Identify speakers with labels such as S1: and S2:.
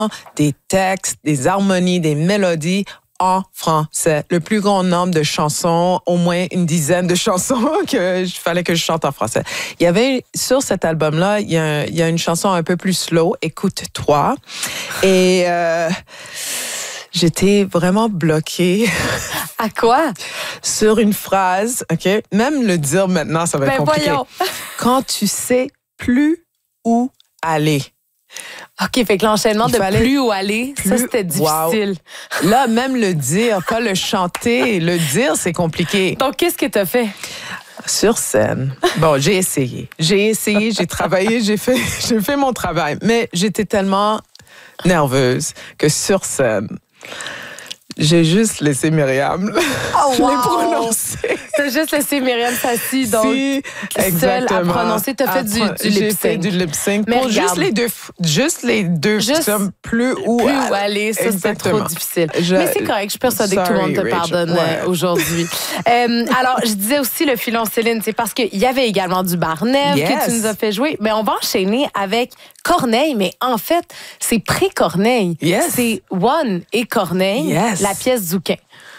S1: des textes, des harmonies, des mélodies en français. Le plus grand nombre de chansons, au moins une dizaine de chansons fallait que je chante en français. Il y avait, sur cet album-là, il y a une chanson un peu plus slow, Écoute-toi. Et j'étais vraiment bloquée.
S2: À quoi?
S1: Sur une phrase, OK? Même le dire maintenant, ça va être compliqué.
S2: Voyons.
S1: Quand tu sais plus où aller.
S2: OK, fait que l'enchaînement de plus où aller, ça, c'était difficile.
S1: Wow. Là, même le dire, pas le chanter, le dire, c'est compliqué.
S2: Donc, qu'est-ce que t'as fait?
S1: Sur scène. Bon, j'ai essayé, j'ai travaillé, j'ai fait mon travail. Mais j'étais tellement nerveuse que sur scène, j'ai juste laissé Myriam.
S2: Oh,
S1: je
S2: wow.
S1: l'ai prononcé.
S2: T'as juste laissé Myriam Sassi, donc seule à prononcer. T'as fait du lip-sync.
S1: J'ai fait du lip-sync. Mais juste les deux. Comme plus où
S2: aller. Ça, c'était trop difficile. Mais c'est correct. Je suis persuadée que tout le monde te pardonne aujourd'hui. Alors, je disais aussi le filon Céline, c'est parce qu'il y avait également du Barnève que tu nous as fait jouer. Mais on va enchaîner avec Corneille. Mais en fait, c'est pré-Corneille.
S1: Yes.
S2: C'est One et Corneille, la pièce Zouquin.